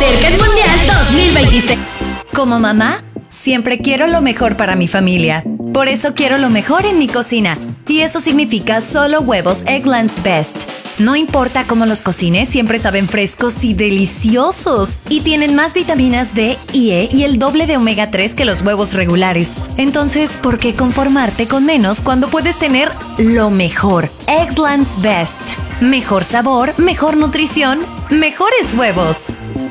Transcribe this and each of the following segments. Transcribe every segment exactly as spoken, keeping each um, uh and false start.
Cerca el Mundial dos mil veintiséis. Como mamá, siempre quiero lo mejor para mi familia. Por eso quiero lo mejor en mi cocina. Y eso significa solo huevos Eggland's Best. No importa cómo los cocines, siempre saben frescos y deliciosos. Y tienen más vitaminas D y E y el doble de omega tres que los huevos regulares. Entonces, ¿por qué conformarte con menos cuando puedes tener lo mejor? Eggland's Best. Mejor sabor, mejor nutrición, mejores huevos.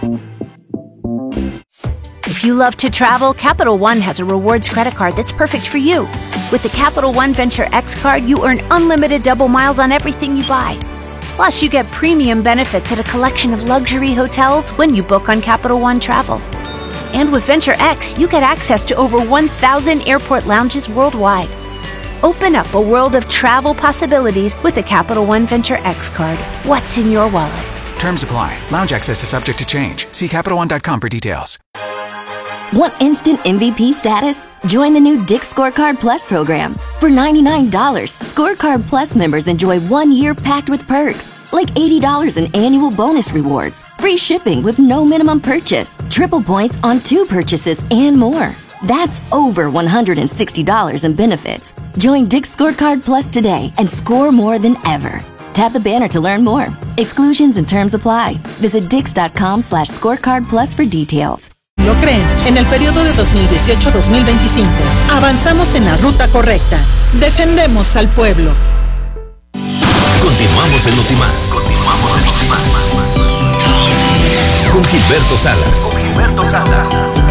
If you love to travel, Capital One has a rewards credit card that's perfect for you. With the Capital One Venture X card, you earn unlimited double miles on everything you buy. Plus, you get premium benefits at a collection of luxury hotels when you book on Capital One Travel. And with Venture X, you get access to over one thousand airport lounges worldwide. Open up a world of travel possibilities with the Capital One Venture X card. What's in your wallet? Terms apply. Lounge access is subject to change. See Capital One dot com for details. Want instant M V P status? Join the new Dick's Scorecard Plus program. For ninety-nine dollars, Scorecard Plus members enjoy one year packed with perks, like eighty dollars in annual bonus rewards, free shipping with no minimum purchase, triple points on two purchases, and more. That's over one hundred sixty dollars in benefits. Join Dick's Scorecard Plus today and score more than ever. Tap the banner to learn more. Exclusions and terms apply. Visit dix.com slash scorecard plus for details. ¿Lo creen? En el periodo de dos mil dieciocho a dos mil veinticinco, avanzamos en la ruta correcta. Defendemos al pueblo. Continuamos en Notimás. Continuamos en Notimás. Con Gilberto Salas. Con Gilberto Salas.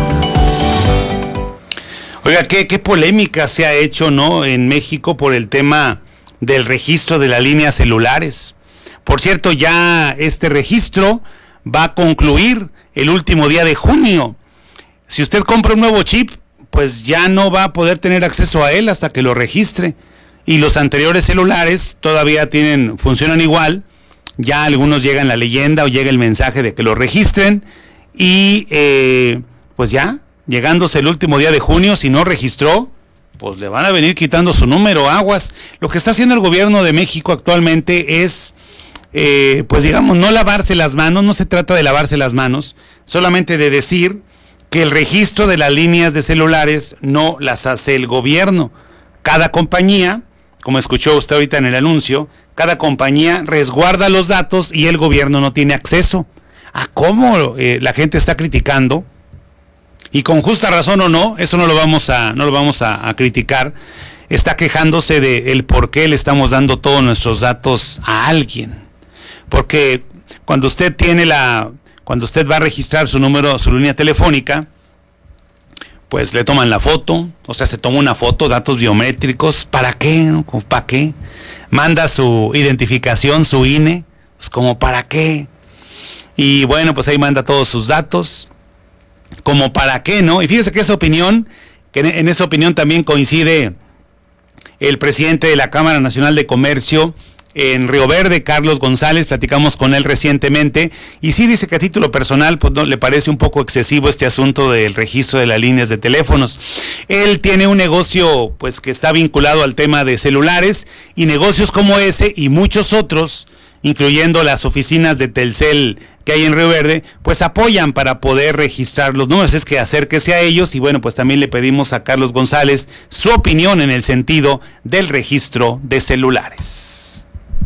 Oiga, ¿qué, qué polémica se ha hecho, ¿no?, en México por el tema del registro de las líneas celulares. Por cierto, ya este registro va a concluir el último día de junio. Si usted compra un nuevo chip, pues ya no va a poder tener acceso a él hasta que lo registre. Y los anteriores celulares todavía tienen, funcionan igual. Ya algunos llegan la leyenda o llega el mensaje de que lo registren. Y eh, pues ya, llegándose el último día de junio, si no registró, pues le van a venir quitando su número, aguas. Lo que está haciendo el gobierno de México actualmente es, eh, pues digamos, no lavarse las manos. No se trata de lavarse las manos, solamente de decir que el registro de las líneas de celulares no las hace el gobierno. Cada compañía, como escuchó usted ahorita en el anuncio, cada compañía resguarda los datos y el gobierno no tiene acceso. ¿A cómo eh, la gente está criticando? Y con justa razón o no, eso no lo vamos a, no lo vamos a, a criticar. Está quejándose de el por qué le estamos dando todos nuestros datos a alguien. Porque cuando usted tiene la, cuando usted va a registrar su número, su línea telefónica, pues le toman la foto, o sea, se toma una foto, datos biométricos. ¿Para qué? ¿No? ¿Para qué? Manda su identificación, su I N E, pues como para qué. Y bueno, pues ahí manda todos sus datos. Como para qué, ¿no? Y fíjese que esa opinión, que en esa opinión también coincide el presidente de la Cámara Nacional de Comercio en Río Verde, Carlos González. Platicamos con él recientemente y sí dice que a título personal pues no le parece un poco excesivo este asunto del registro de las líneas de teléfonos. Él tiene un negocio pues que está vinculado al tema de celulares, y negocios como ese y muchos otros, incluyendo las oficinas de Telcel que hay en Río Verde, pues apoyan para poder registrar los números. Es que acérquese a ellos. Y bueno, pues también le pedimos a Carlos González su opinión en el sentido del registro de celulares.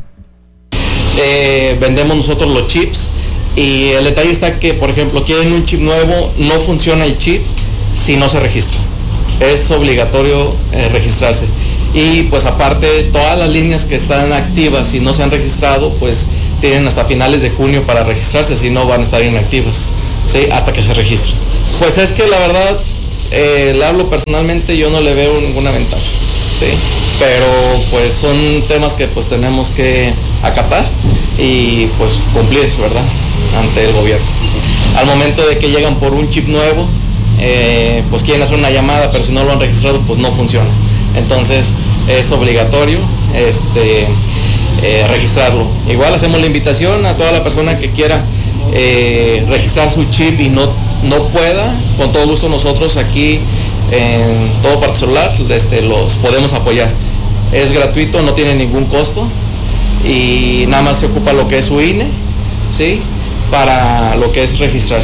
Eh, vendemos nosotros los chips, y el detalle está que, por ejemplo, quieren un chip nuevo, no funciona el chip si no se registra. Es obligatorio eh, registrarse. Y pues aparte, todas las líneas que están activas y no se han registrado, pues tienen hasta finales de junio para registrarse, si no van a estar inactivas, ¿sí? Hasta que se registren. Pues es que la verdad, eh, le hablo personalmente, yo no le veo ninguna ventaja, ¿sí? Pero pues son temas que pues tenemos que acatar y pues cumplir, ¿verdad?, ante el gobierno. Al momento de que llegan por un chip nuevo, eh, pues quieren hacer una llamada, pero si no lo han registrado, pues no funciona. Entonces es obligatorio este, eh, registrarlo. Igual hacemos la invitación a toda la persona que quiera eh, registrar su chip y no, no pueda, con todo gusto nosotros aquí en Todo Para Tu Celular este, los podemos apoyar. Es gratuito, no tiene ningún costo y nada más se ocupa lo que es su I N E, ¿sí?, para lo que es registrarse.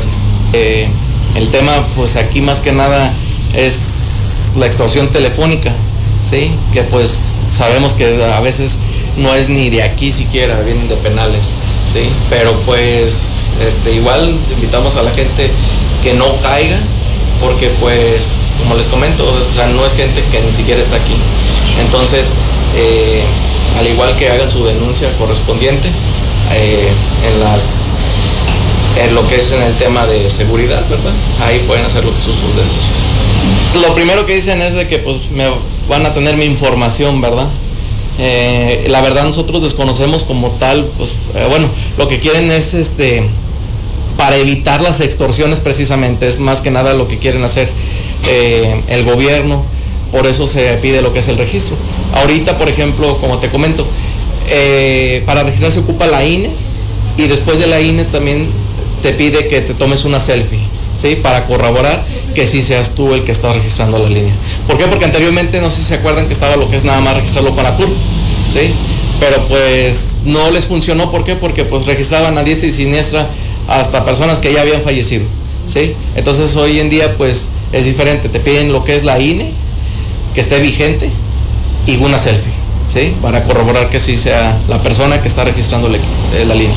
Eh, el tema, pues aquí más que nada es la extorsión telefónica, ¿sí? Que pues sabemos que a veces no es ni de aquí siquiera, vienen de penales, ¿sí? Pero pues este, igual invitamos a la gente que no caiga, porque pues, como les comento, o sea, no es gente que ni siquiera está aquí. Entonces, eh, al igual que hagan su denuncia correspondiente eh, en las en lo que es en el tema de seguridad, ¿verdad? Ahí pueden hacer lo que son sus denuncias. Lo primero que dicen es de que pues me van a tener mi información, ¿verdad? Eh, la verdad nosotros desconocemos como tal, pues eh, bueno, lo que quieren es este para evitar las extorsiones precisamente, es más que nada lo que quieren hacer eh, el gobierno, por eso se pide lo que es el registro. Ahorita, por ejemplo, como te comento, eh, para registrar se ocupa la I N E y después de la I N E también te pide que te tomes una selfie, ¿sí? Para corroborar que sí seas tú el que está registrando la línea. ¿Por qué? Porque anteriormente, no sé si se acuerdan que estaba lo que es nada más registrarlo con la C U R P, ¿sí? Pero pues no les funcionó, ¿por qué? Porque pues registraban a diestra y siniestra hasta personas que ya habían fallecido, ¿sí? Entonces hoy en día pues es diferente, te piden lo que es la I N E, que esté vigente, y una selfie, ¿sí? Para corroborar que sí sea la persona que está registrando la, la línea.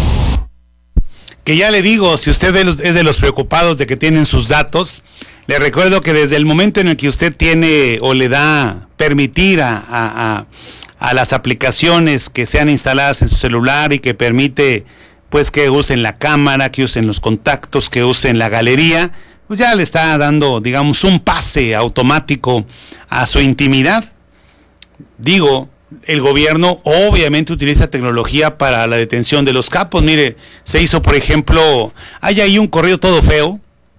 Que ya le digo, si usted es de los preocupados de que tienen sus datos, le recuerdo que desde el momento en el que usted tiene o le da permitir a, a, a, a las aplicaciones que sean instaladas en su celular y que permite pues que usen la cámara, que usen los contactos, que usen la galería, pues ya le está dando, digamos, un pase automático a su intimidad. Digo, el gobierno obviamente utiliza tecnología para la detención de los capos. Mire, se hizo, por ejemplo, hay ahí un corrido todo feo,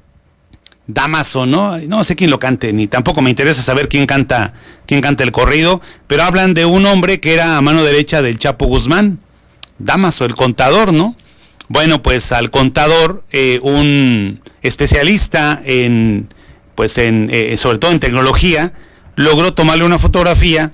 Damaso, ¿no? No sé quién lo cante, ni tampoco me interesa saber quién canta, quién canta el corrido, pero hablan de un hombre que era a mano derecha del Chapo Guzmán, Damaso, el contador, ¿no? Bueno, pues al contador, eh, un especialista en, pues en, eh, sobre todo en tecnología, logró tomarle una fotografía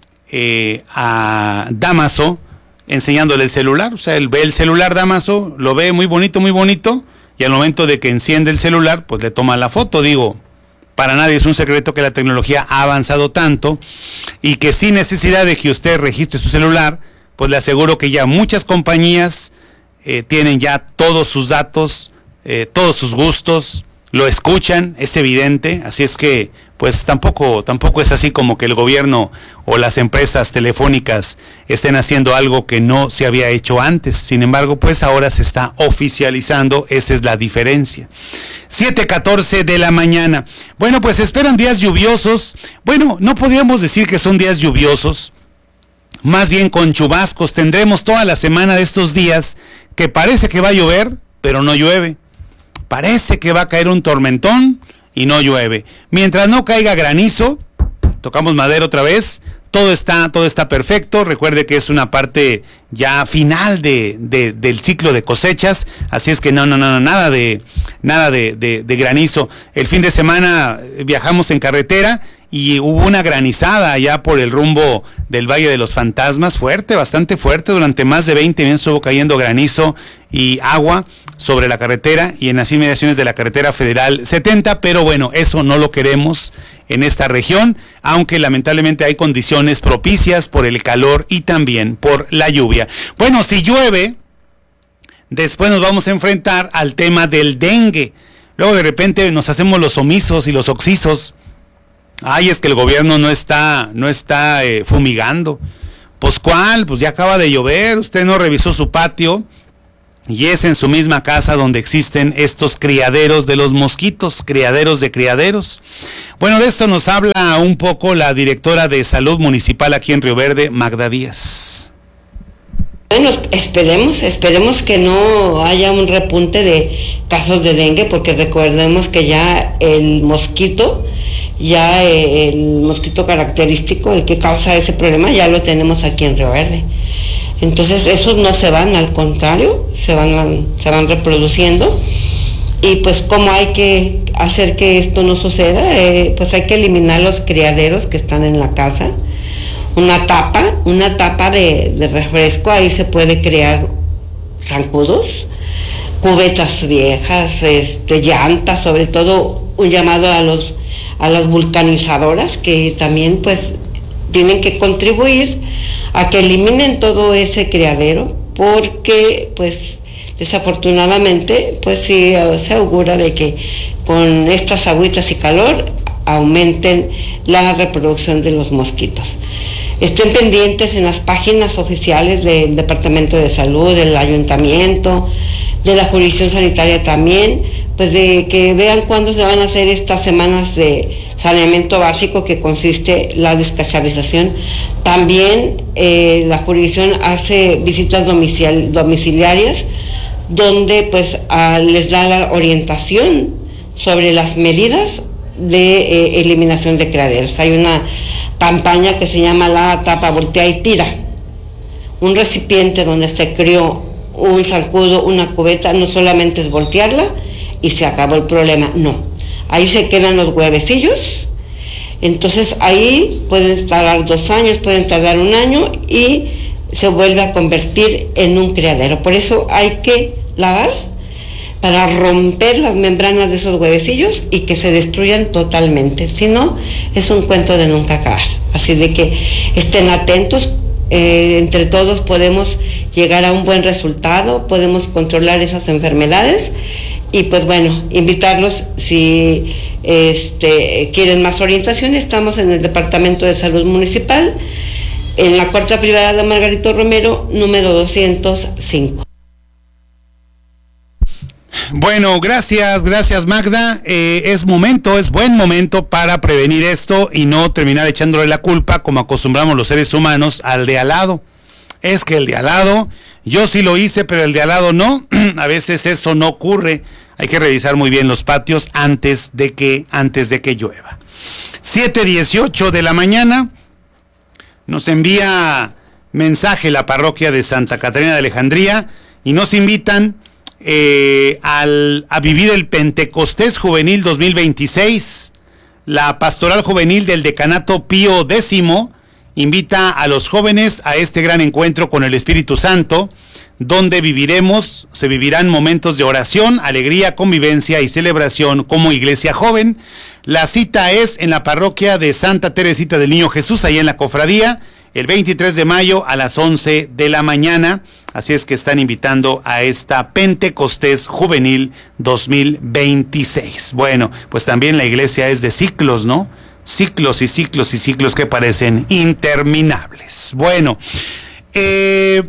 eh, a Damaso enseñándole el celular. O sea, él ve el celular Damaso, lo ve muy bonito, muy bonito, y al momento de que enciende el celular, pues le toma la foto. Digo, para nadie es un secreto que la tecnología ha avanzado tanto y que sin necesidad de que usted registre su celular, pues le aseguro que ya muchas compañías eh, tienen ya todos sus datos, eh, todos sus gustos, lo escuchan, es evidente, así es que pues tampoco, tampoco es así como que el gobierno o las empresas telefónicas estén haciendo algo que no se había hecho antes. Sin embargo, pues ahora se está oficializando, esa es la diferencia. siete catorce de la mañana. Bueno, pues esperan días lluviosos. Bueno, no podríamos decir que son días lluviosos, más bien con chubascos. Tendremos toda la semana de estos días que parece que va a llover, pero no llueve. Parece que va a caer un tormentón y no llueve. Mientras no caiga granizo, tocamos madera otra vez, todo está, todo está perfecto. Recuerde que es una parte ya final de, de, del ciclo de cosechas, así es que no, no, no, nada de, nada de, de, de granizo. El fin de semana viajamos en carretera y hubo una granizada allá por el rumbo del Valle de los Fantasmas, fuerte, bastante fuerte, durante más de veinte minutos estuvo cayendo granizo y agua sobre la carretera y en las inmediaciones de la carretera federal setenta, pero bueno, eso no lo queremos en esta región, aunque lamentablemente hay condiciones propicias por el calor y también por la lluvia. Bueno, si llueve, después nos vamos a enfrentar al tema del dengue. Luego de repente nos hacemos los omisos y los oxisos. Ay, es que el gobierno no está, no está eh, fumigando. Pues ¿cuál? Pues ya acaba de llover, usted no revisó su patio. Y es en su misma casa donde existen estos criaderos de los mosquitos, criaderos de criaderos. Bueno, de esto nos habla un poco la directora de Salud Municipal aquí en Río Verde, Magda Díaz. Bueno, esperemos, esperemos que no haya un repunte de casos de dengue, porque recordemos que ya el mosquito, ya el mosquito característico, el que causa ese problema, ya lo tenemos aquí en Río Verde. Entonces esos no se van, al contrario, se van, se van reproduciendo. Y pues como hay que hacer que esto no suceda, eh, pues hay que eliminar los criaderos que están en la casa. Una tapa, una tapa de, de refresco, ahí se puede crear zancudos. cubetas viejas, este, llantas, sobre todo un llamado a los a las vulcanizadoras que también pues tienen que contribuir a que eliminen todo ese criadero, porque pues desafortunadamente pues sí se augura de que con estas agüitas y calor aumenten la reproducción de los mosquitos. Estén pendientes en las páginas oficiales del Departamento de Salud, del Ayuntamiento, de la jurisdicción sanitaria también, pues de que vean cuándo se van a hacer estas semanas de saneamiento básico, que consiste la descacharización. También eh, la jurisdicción hace visitas domicil- domiciliarias donde pues a, les da la orientación sobre las medidas de eh, eliminación de criaderos. Hay una campaña que se llama la tapa, voltea y tira. Un recipiente donde se crió un zancudo, una cubeta, no solamente es voltearla y se acabó el problema, no. Ahí se quedan los huevecillos, entonces ahí pueden tardar dos años, pueden tardar un año y se vuelve a convertir en un criadero. Por eso hay que lavar para romper las membranas de esos huevecillos y que se destruyan totalmente. Si no, es un cuento de nunca acabar. Así de que estén atentos, eh, entre todos podemos llegar a un buen resultado, podemos controlar esas enfermedades y pues bueno, invitarlos si este, quieren más orientación. Estamos en el Departamento de Salud Municipal, en la cuarta privada de Margarito Romero, número doscientos cinco. Bueno, gracias, gracias Magda. Eh, es momento, es buen momento para prevenir esto y no terminar echándole la culpa, como acostumbramos los seres humanos, al de al lado. Es que el de al lado, yo sí lo hice, pero el de al lado no. A veces eso no ocurre. Hay que revisar muy bien los patios antes de que, antes de que llueva. siete dieciocho de la mañana, nos envía mensaje la parroquia de Santa Catarina de Alejandría y nos invitan Eh, al, a vivir el Pentecostés Juvenil dos mil veintiséis. La Pastoral Juvenil del Decanato Pío X invita a los jóvenes a este gran encuentro con el Espíritu Santo, donde viviremos, se vivirán momentos de oración, alegría, convivencia y celebración como iglesia joven. La cita es en la parroquia de Santa Teresita del Niño Jesús, allá en la cofradía, el veintitrés de mayo a las once de la mañana. Así es que están invitando a esta Pentecostés Juvenil dos mil veintiséis. Bueno, pues también la iglesia es de ciclos, ¿no? Ciclos y ciclos y ciclos que parecen interminables. Bueno, eh,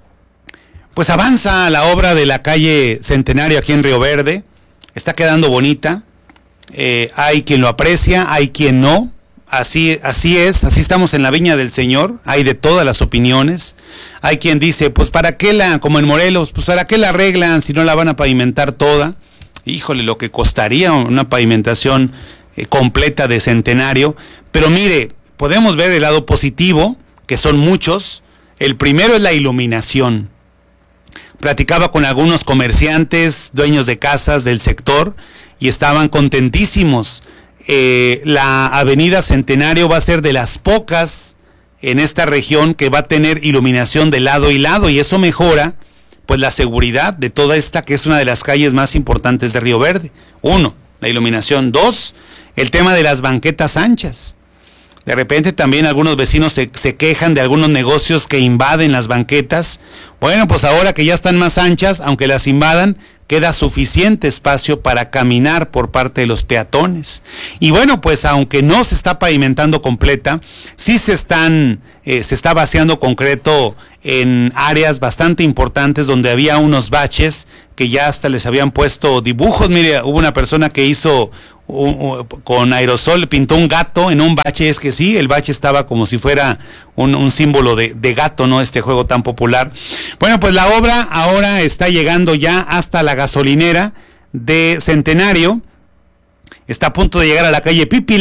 pues avanza la obra de la calle Centenario aquí en Río Verde. Está quedando bonita. Eh, hay quien lo aprecia, hay quien no. Así, así es, así estamos en la viña del Señor, hay de todas las opiniones. Hay quien dice, pues para qué la, como en Morelos, pues para qué la arreglan si no la van a pavimentar toda. Híjole, lo que costaría una pavimentación eh, completa de Centenario. Pero mire, podemos ver el lado positivo, que son muchos. El primero es la iluminación. Platicaba con algunos comerciantes, dueños de casas del sector, y estaban contentísimos. Eh, la avenida Centenario va a ser de las pocas en esta región que va a tener iluminación de lado y lado, y eso mejora pues la seguridad de toda esta, que es una de las calles más importantes de Río Verde. Uno, la iluminación. Dos, el tema de las banquetas anchas. De repente también algunos vecinos se, se quejan de algunos negocios que invaden las banquetas. Bueno, pues ahora que ya están más anchas, aunque las invadan, queda suficiente espacio para caminar por parte de los peatones. Y bueno, pues aunque no se está pavimentando completa, sí se están, eh, se está vaciando concreto en áreas bastante importantes donde había unos baches que ya hasta les habían puesto dibujos. Mire, hubo una persona que hizo un, un, con aerosol, pintó un gato en un bache. Es que sí, el bache estaba como si fuera un, un símbolo de, de gato, ¿no? Este juego tan popular. Bueno, pues la obra ahora está llegando ya hasta la gasolinera de Centenario. Está a punto de llegar a la calle Pípila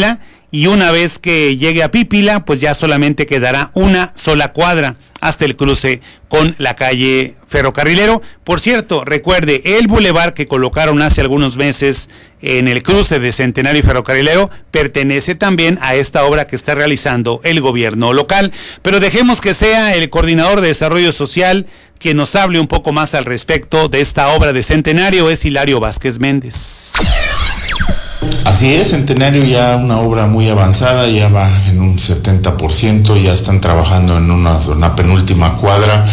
y una vez que llegue a Pípila, pues ya solamente quedará una sola cuadra hasta el cruce con la calle Ferrocarrilero. Por cierto, recuerde, el bulevar que colocaron hace algunos meses en el cruce de Centenario y Ferrocarrilero pertenece también a esta obra que está realizando el gobierno local. Pero dejemos que sea el coordinador de Desarrollo Social quien nos hable un poco más al respecto de esta obra de Centenario. Es Hilario Vázquez Méndez. Así es, Centenario ya una obra muy avanzada, ya va en un setenta por ciento, ya están trabajando en una, una penúltima cuadra,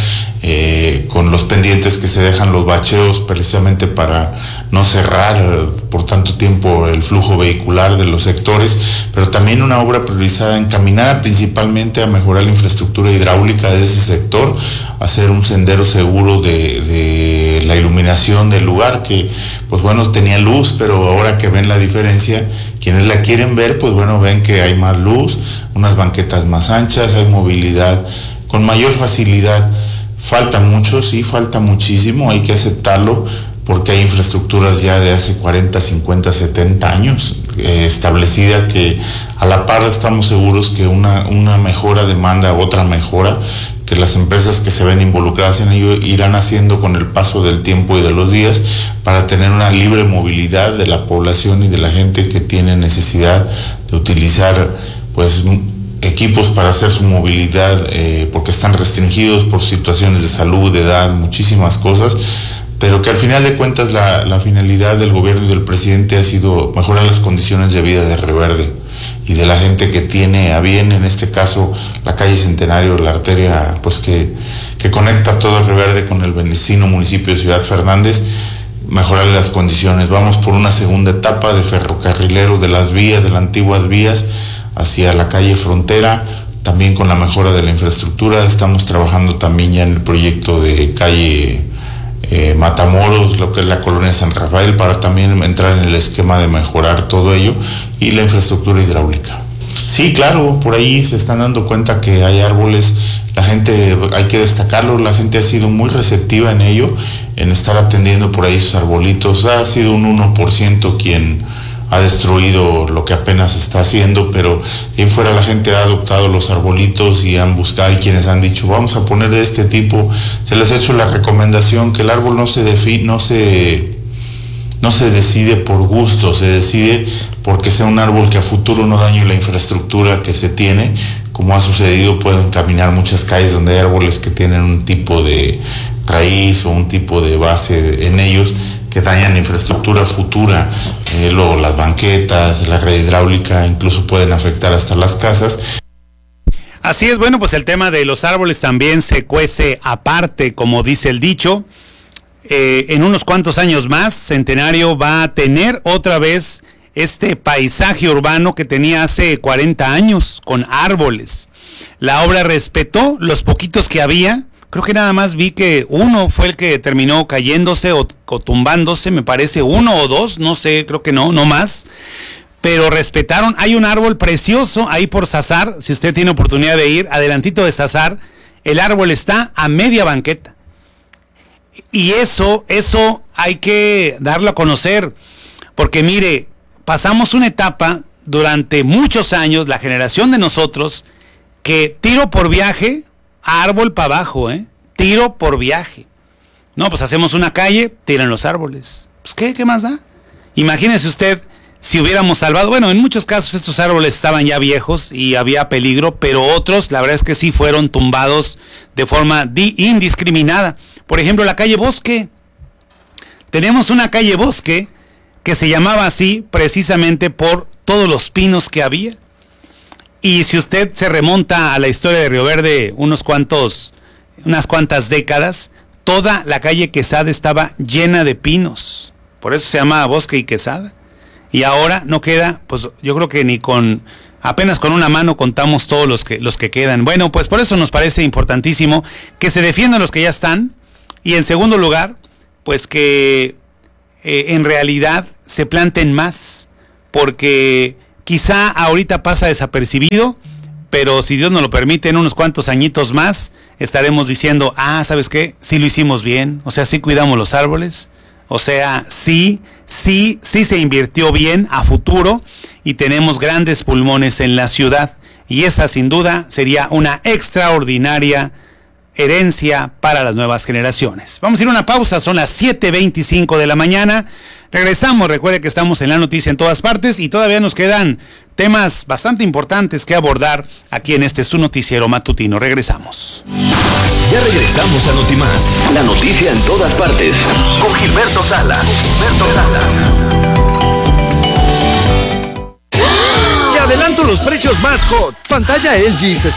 eh, con los pendientes que se dejan los bacheos precisamente para no cerrar eh, por tanto tiempo el flujo vehicular de los sectores, pero también una obra priorizada encaminada principalmente a mejorar la infraestructura hidráulica de ese sector, hacer un sendero seguro de, de la iluminación del lugar, que pues bueno, tenía luz, pero ahora que ven la diferencia, quienes la quieren ver, pues bueno, ven que hay más luz, unas banquetas más anchas, hay movilidad con mayor facilidad. Falta mucho, sí, falta muchísimo, hay que aceptarlo, porque hay infraestructuras ya de hace cuarenta, cincuenta, setenta años eh, establecida, que a la par estamos seguros que una, una mejora demanda otra mejora, que las empresas que se ven involucradas en ello irán haciendo con el paso del tiempo y de los días para tener una libre movilidad de la población y de la gente que tiene necesidad de utilizar pues equipos para hacer su movilidad, eh, porque están restringidos por situaciones de salud, de edad, muchísimas cosas, pero que al final de cuentas la, la finalidad del gobierno y del presidente ha sido mejorar las condiciones de vida de Río Verde y de la gente que tiene a bien, en este caso, la calle Centenario, la arteria pues que, que conecta todo Río Verde con el vecino municipio de Ciudad Fernández, mejorarle las condiciones. Vamos por una segunda etapa de ferrocarrilero de las vías, de las antiguas vías, hacia la calle Frontera, también con la mejora de la infraestructura. Estamos trabajando también ya en el proyecto de calle eh, Matamoros, lo que es la colonia San Rafael, para también entrar en el esquema de mejorar todo ello y la infraestructura hidráulica. Sí, claro, por ahí se están dando cuenta que hay árboles, la gente, hay que destacarlo, la gente ha sido muy receptiva en ello, en estar atendiendo por ahí sus arbolitos. Ha sido un uno por ciento quien ha destruido lo que apenas está haciendo, pero en fuera la gente ha adoptado los arbolitos y han buscado, y quienes han dicho vamos a poner de este tipo. Se les ha hecho la recomendación que el árbol no se define, no se no se decide por gusto, se decide porque sea un árbol que a futuro no dañe la infraestructura que se tiene, como ha sucedido. Pueden caminar muchas calles donde hay árboles que tienen un tipo de raíz o un tipo de base en ellos que dañan la infraestructura futura, eh, luego las banquetas, la red hidráulica, incluso pueden afectar hasta las casas. Así es, bueno, pues el tema de los árboles también se cuece aparte, como dice el dicho. Eh, en unos cuantos años más, Centenario va a tener otra vez este paisaje urbano que tenía hace cuarenta años, con árboles. La obra respetó los poquitos que había. Creo que nada más vi que uno fue el que terminó cayéndose o, o tumbándose, me parece, uno o dos, no sé, creo que no, no más. Pero respetaron. Hay un árbol precioso ahí por Sazar, si usted tiene oportunidad de ir, adelantito de Sazar, el árbol está a media banqueta. Y eso, eso hay que darlo a conocer, porque mire, pasamos una etapa durante muchos años, la generación de nosotros, que tiro por viaje, árbol para abajo, ¿eh? Tiro por viaje. No, pues hacemos una calle, tiran los árboles. Pues ¿qué? ¿Qué más da? Imagínese usted si hubiéramos salvado, bueno, en muchos casos estos árboles estaban ya viejos y había peligro, pero otros, la verdad es que sí fueron tumbados de forma di- indiscriminada. Por ejemplo, la calle Bosque. Tenemos una calle Bosque que se llamaba así precisamente por todos los pinos que había. Y si usted se remonta a la historia de Río Verde unos cuantos, unas cuantas décadas, toda la calle Quesada estaba llena de pinos. Por eso se llama Bosque y Quesada. Y ahora no queda, pues yo creo que ni con, apenas con una mano contamos todos los que, los que quedan. Bueno, pues por eso nos parece importantísimo que se defiendan los que ya están. Y en segundo lugar, pues que eh, en realidad se planten más, porque quizá ahorita pasa desapercibido, pero si Dios nos lo permite, en unos cuantos añitos más, estaremos diciendo, ah, ¿sabes qué? Sí lo hicimos bien, o sea, sí cuidamos los árboles, o sea, sí, sí, sí se invirtió bien a futuro, y tenemos grandes pulmones en la ciudad. Y esa sin duda sería una extraordinaria herencia para las nuevas generaciones. Vamos a ir a una pausa, son las siete veinticinco de la mañana. Regresamos, recuerde que estamos en La Noticia en todas partes y todavía nos quedan temas bastante importantes que abordar aquí en este su noticiero matutino. Regresamos. Ya regresamos a Notimás, La Noticia en todas partes, con Gilberto Sala. Gilberto Sala. Te adelanto los precios más hot. Pantalla L G